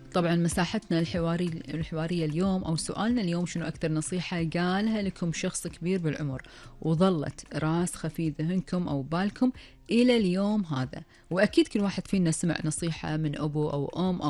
طبعا مساحتنا الحوارية اليوم أو سؤالنا اليوم: شنو أكثر نصيحة قالها لكم شخص كبير بالعمر وظلت راسخة في ذهنكم أو بالكم إلى اليوم هذا؟ وأكيد كل واحد فينا سمع نصيحة من أبو أو أم أو